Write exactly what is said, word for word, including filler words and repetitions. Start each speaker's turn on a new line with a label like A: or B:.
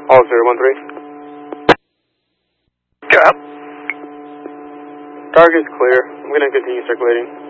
A: All zero one three.
B: Cap.
A: Target's clear. I'm going to continue circulating.